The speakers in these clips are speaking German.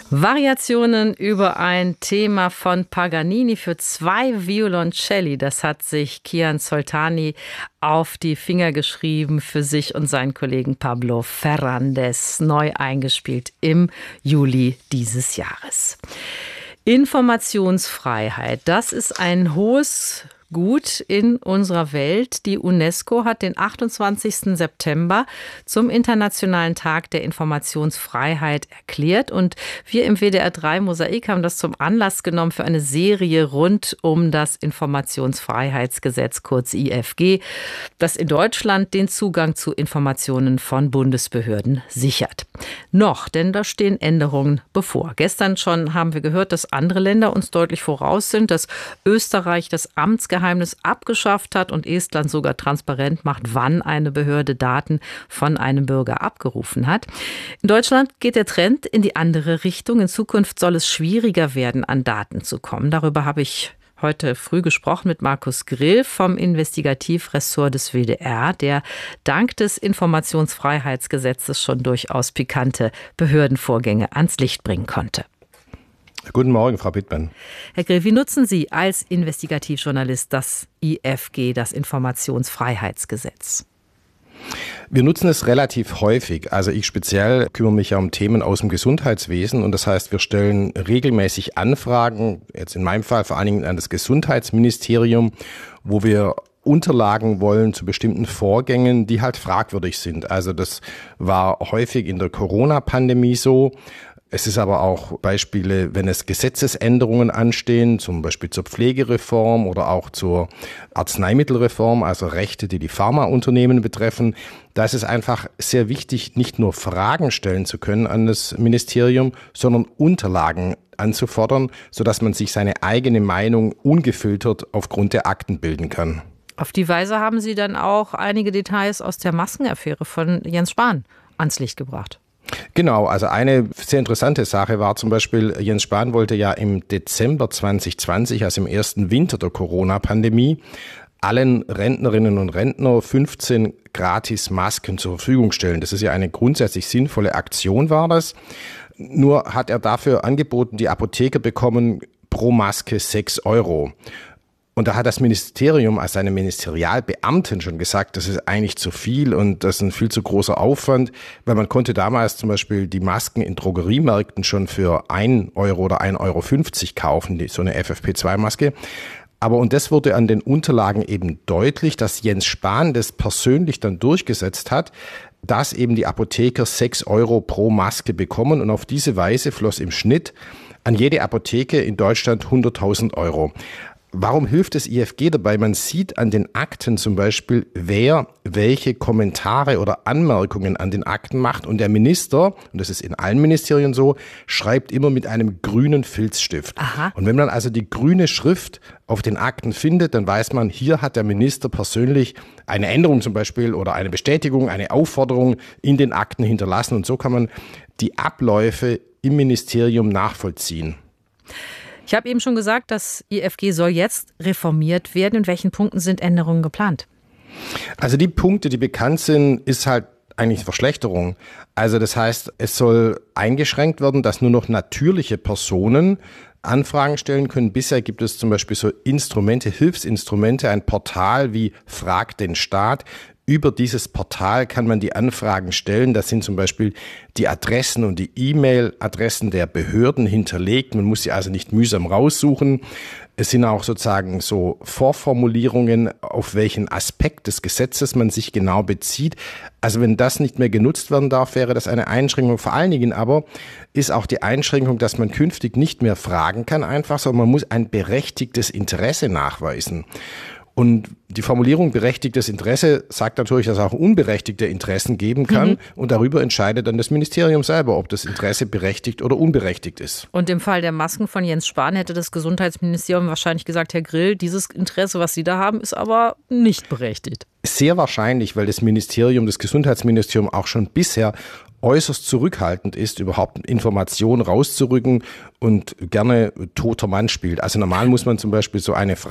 Variationen über ein Thema von Paganini für 2 Violoncelli. Das hat sich Kian Soltani auf die Finger geschrieben für sich und seinen Kollegen Pablo Ferrandez, neu eingespielt im Juli dieses Jahres. Informationsfreiheit, das ist ein hohes Gut in unserer Welt. Die UNESCO hat den 28. September zum Internationalen Tag der Informationsfreiheit erklärt. Und wir im WDR 3 Mosaik haben das zum Anlass genommen für eine Serie rund um das Informationsfreiheitsgesetz, kurz IFG, das in Deutschland den Zugang zu Informationen von Bundesbehörden sichert. Noch, denn da stehen Änderungen bevor. Gestern schon haben wir gehört, dass andere Länder uns deutlich voraus sind, dass Österreich das Amtsgeheimnis abgeschafft hat und Estland sogar transparent macht, wann eine Behörde Daten von einem Bürger abgerufen hat. In Deutschland geht der Trend in die andere Richtung. In Zukunft soll es schwieriger werden, an Daten zu kommen. Darüber habe ich heute früh gesprochen mit Markus Grill vom Investigativressort des WDR, der dank des Informationsfreiheitsgesetzes schon durchaus pikante Behördenvorgänge ans Licht bringen konnte. Guten Morgen, Frau Bittmann. Herr Grill, wie nutzen Sie als Investigativjournalist das IFG, das Informationsfreiheitsgesetz? Wir nutzen es relativ häufig. Also ich speziell kümmere mich ja um Themen aus dem Gesundheitswesen und das heißt, wir stellen regelmäßig Anfragen, jetzt in meinem Fall vor allen Dingen an das Gesundheitsministerium, wo wir Unterlagen wollen zu bestimmten Vorgängen, die halt fragwürdig sind. Also das war häufig in der Corona-Pandemie so. Es ist aber auch Beispiele, wenn es Gesetzesänderungen anstehen, zum Beispiel zur Pflegereform oder auch zur Arzneimittelreform, also Rechte, die die Pharmaunternehmen betreffen. Da ist es einfach sehr wichtig, nicht nur Fragen stellen zu können an das Ministerium, sondern Unterlagen anzufordern, sodass man sich seine eigene Meinung ungefiltert aufgrund der Akten bilden kann. Auf die Weise haben Sie dann auch einige Details aus der Maskenaffäre von Jens Spahn ans Licht gebracht. Genau, also eine sehr interessante Sache war zum Beispiel, Jens Spahn wollte ja im Dezember 2020, also im ersten Winter der Corona-Pandemie, allen Rentnerinnen und Rentner 15 gratis Masken zur Verfügung stellen. Das ist ja eine grundsätzlich sinnvolle Aktion, war das. Nur hat er dafür angeboten, die Apotheker bekommen pro Maske 6 €. Und da hat das Ministerium als seine Ministerialbeamten schon gesagt, das ist eigentlich zu viel und das ist ein viel zu großer Aufwand, weil man konnte damals zum Beispiel die Masken in Drogeriemärkten schon für 1 € oder 1,50 € kaufen, so eine FFP2-Maske. Und das wurde an den Unterlagen eben deutlich, dass Jens Spahn das persönlich dann durchgesetzt hat, dass eben die Apotheker 6 € pro Maske bekommen und auf diese Weise floss im Schnitt an jede Apotheke in Deutschland 100.000 €. Warum hilft das IFG dabei? Man sieht an den Akten zum Beispiel, wer welche Kommentare oder Anmerkungen an den Akten macht. Und der Minister, und das ist in allen Ministerien so, schreibt immer mit einem grünen Filzstift. Aha. Und wenn man also die grüne Schrift auf den Akten findet, dann weiß man, hier hat der Minister persönlich eine Änderung zum Beispiel oder eine Bestätigung, eine Aufforderung in den Akten hinterlassen. Und so kann man die Abläufe im Ministerium nachvollziehen. Ich habe eben schon gesagt, das IFG soll jetzt reformiert werden. In welchen Punkten sind Änderungen geplant? Also die Punkte, die bekannt sind, ist halt eigentlich Verschlechterung. Also das heißt, es soll eingeschränkt werden, dass nur noch natürliche Personen Anfragen stellen können. Bisher gibt es zum Beispiel so Instrumente, Hilfsinstrumente, ein Portal wie Frag den Staat. Über dieses Portal kann man die Anfragen stellen. Das sind zum Beispiel die Adressen und die E-Mail-Adressen der Behörden hinterlegt. Man muss sie also nicht mühsam raussuchen. Es sind auch sozusagen so Vorformulierungen, auf welchen Aspekt des Gesetzes man sich genau bezieht. Also wenn das nicht mehr genutzt werden darf, wäre das eine Einschränkung. Vor allen Dingen aber ist auch die Einschränkung, dass man künftig nicht mehr fragen kann einfach, sondern man muss ein berechtigtes Interesse nachweisen. Und die Formulierung berechtigtes Interesse sagt natürlich, dass es auch unberechtigte Interessen geben kann. Und darüber entscheidet dann das Ministerium selber, ob das Interesse berechtigt oder unberechtigt ist. Und im Fall der Masken von Jens Spahn hätte das Gesundheitsministerium wahrscheinlich gesagt, Herr Grill, dieses Interesse, was Sie da haben, ist aber nicht berechtigt. Sehr wahrscheinlich, weil das Gesundheitsministerium auch schon bisher äußerst zurückhaltend ist, überhaupt Informationen rauszurücken und gerne toter Mann spielt. Also normal muss man zum Beispiel so eine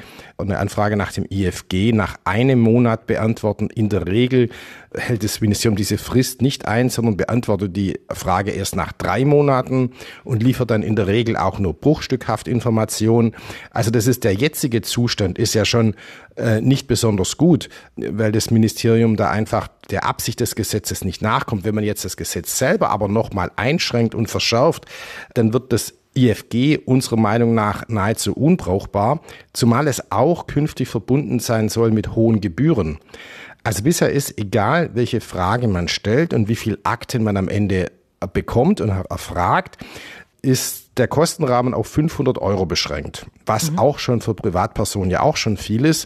Anfrage nach dem IFG nach einem Monat beantworten. In der Regel hält das Ministerium diese Frist nicht ein, sondern beantwortet die Frage erst nach 3 Monaten und liefert dann in der Regel auch nur bruchstückhaft Informationen. Also das ist der jetzige Zustand, ist ja schon nicht besonders gut, weil das Ministerium da einfach der Absicht des Gesetzes nicht nachkommt. Wenn man jetzt das Gesetz selber aber nochmal einschränkt und verschärft, dann wird das IFG unserer Meinung nach nahezu unbrauchbar, zumal es auch künftig verbunden sein soll mit hohen Gebühren. Also bisher ist egal, welche Frage man stellt und wie viel Akten man am Ende bekommt und erfragt, ist der Kostenrahmen auf 500 € beschränkt, was auch schon für Privatpersonen ja auch schon viel ist.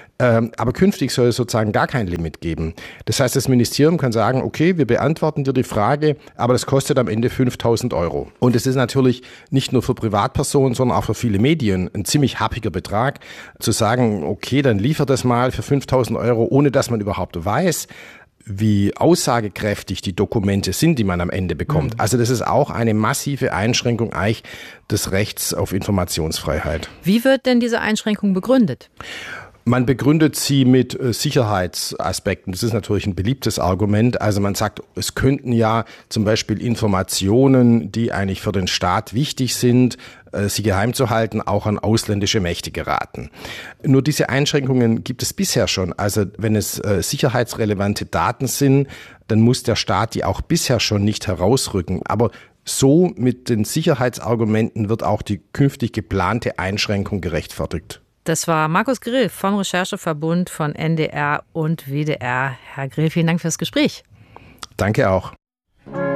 Aber künftig soll es sozusagen gar kein Limit geben. Das heißt, das Ministerium kann sagen, okay, wir beantworten dir die Frage, aber das kostet am Ende 5.000 €. Und es ist natürlich nicht nur für Privatpersonen, sondern auch für viele Medien ein ziemlich happiger Betrag, zu sagen, okay, dann liefert das mal für 5.000 €, ohne dass man überhaupt weiß, wie aussagekräftig die Dokumente sind, die man am Ende bekommt. Also das ist auch eine massive Einschränkung eigentlich des Rechts auf Informationsfreiheit. Wie wird denn diese Einschränkung begründet? Man begründet sie mit Sicherheitsaspekten. Das ist natürlich ein beliebtes Argument. Also man sagt, es könnten ja zum Beispiel Informationen, die eigentlich für den Staat wichtig sind, sie geheim zu halten, auch an ausländische Mächte geraten. Nur diese Einschränkungen gibt es bisher schon. Also wenn es sicherheitsrelevante Daten sind, dann muss der Staat die auch bisher schon nicht herausrücken. Aber so mit den Sicherheitsargumenten wird auch die künftig geplante Einschränkung gerechtfertigt. Das war Markus Grill vom Rechercheverbund von NDR und WDR. Herr Grill, vielen Dank fürs Gespräch. Danke auch.